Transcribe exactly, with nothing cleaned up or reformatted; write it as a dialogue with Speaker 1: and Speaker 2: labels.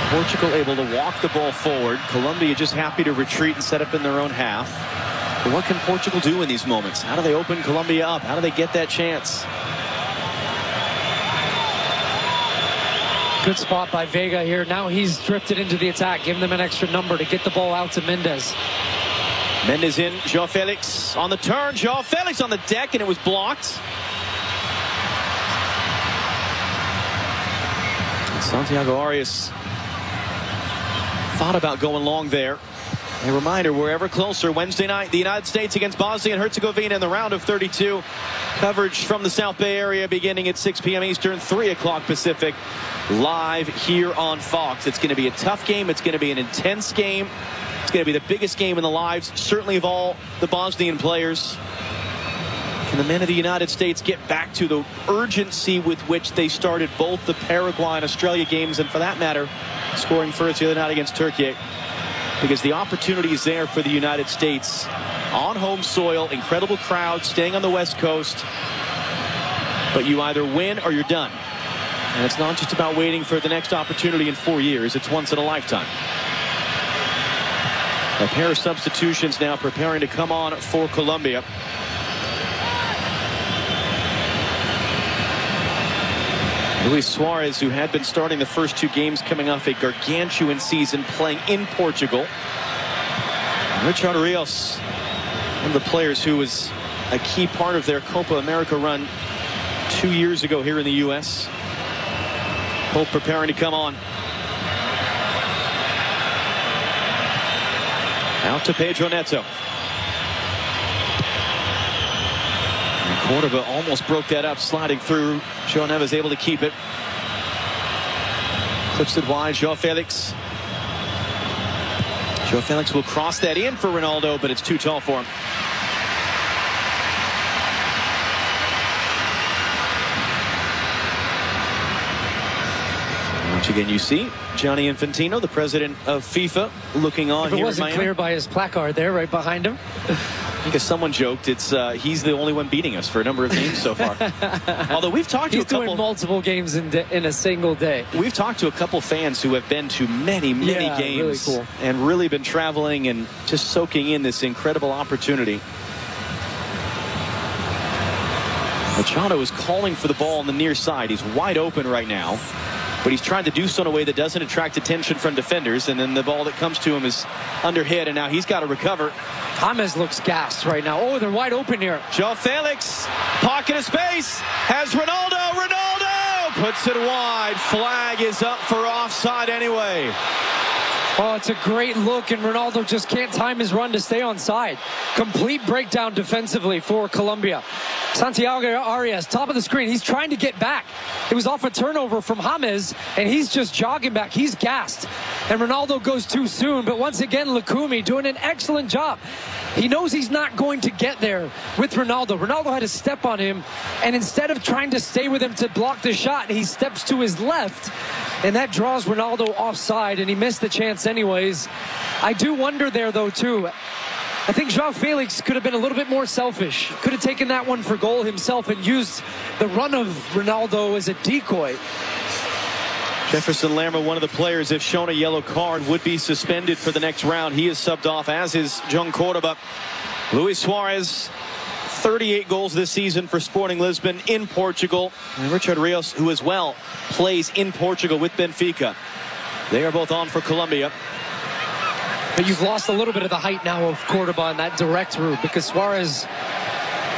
Speaker 1: Portugal able to walk the ball forward. Colombia just happy to retreat and set up in their own half. But what can Portugal do in these moments? How do they open Colombia up? How do they get that chance?
Speaker 2: Good spot by Vega here. Now he's drifted into the attack, giving them an extra number to get the ball out to Mendes.
Speaker 1: Mendes in, João Felix on the turn. João Felix on the deck, and it was blocked. Santiago Arias thought about going long there. A reminder, we're ever closer. Wednesday night, the United States against Bosnia and Herzegovina in the round of thirty-two. Coverage from the South Bay area beginning at six p m Eastern, three o'clock Pacific. Live here on Fox. It's going to be a tough game. It's going to be an intense game. It's going to be the biggest game in the lives, certainly of all the Bosnian players. Can the men of the United States get back to the urgency with which they started both the Paraguay and Australia games, and for that matter, scoring first the other night against Turkey? Because the opportunity is there for the United States on home soil, incredible crowd, staying on the West Coast. But you either win or you're done. And it's not just about waiting for the next opportunity in four years. It's once in a lifetime. A pair of substitutions now preparing to come on for Colombia. Luis Suarez, who had been starting the first two games coming off a gargantuan season playing in Portugal. Richard Rios, one of the players who was a key part of their Copa America run two years ago here in the U S Both preparing to come on. Out to Pedro Neto. Cordoba almost broke that up, sliding through. João Neves able to keep it. Clips it wide, João Felix. João Felix will cross that in for Ronaldo, but it's too tall for him. Once again, you see Gianni Infantino, the president of FIFA, looking on
Speaker 2: if it
Speaker 1: here
Speaker 2: wasn't
Speaker 1: in Miami.
Speaker 2: clear by his placard there right behind him.
Speaker 1: Because someone joked it's uh, he's the only one beating us for a number of games so far. Although we've talked to
Speaker 2: he's
Speaker 1: a couple
Speaker 2: doing multiple games in, in a single day.
Speaker 1: We've talked to a couple fans who have been to many, many
Speaker 2: yeah,
Speaker 1: games
Speaker 2: really cool.
Speaker 1: and really been traveling and just soaking in this incredible opportunity. Machado is calling for the ball on the near side. He's wide open right now, but he's trying to do so in a way that doesn't attract attention from defenders, and then the ball that comes to him is under hit, and now he's got to recover.
Speaker 2: James looks gassed right now. Oh, they're wide open here.
Speaker 1: João Felix, pocket of space, has Ronaldo, Ronaldo puts it wide. Flag is up for offside anyway.
Speaker 2: Oh, it's a great look, and Ronaldo just can't time his run to stay on side. Complete breakdown defensively for Colombia. Santiago Arias, top of the screen. He's trying to get back. It was off a turnover from James, and he's just jogging back. He's gassed. And Ronaldo goes too soon, but once again, Lukumi doing an excellent job. He knows he's not going to get there with Ronaldo. Ronaldo had to step on him, and instead of trying to stay with him to block the shot, he steps to his left, and that draws Ronaldo offside, and he missed the chance anyways. I do wonder there, though, too. I think João Felix could have been a little bit more selfish. Could have taken that one for goal himself and used the run of Ronaldo as a decoy.
Speaker 1: Jefferson Lerma, one of the players, if shown a yellow card, would be suspended for the next round. He is subbed off, as is John Cordoba. Luis Suarez, thirty-eight goals this season for Sporting Lisbon in Portugal. And Richard Rios, who as well plays in Portugal with Benfica. They are both on for Colombia.
Speaker 2: But you've lost a little bit of the height now of Cordoba in that direct route, because Suarez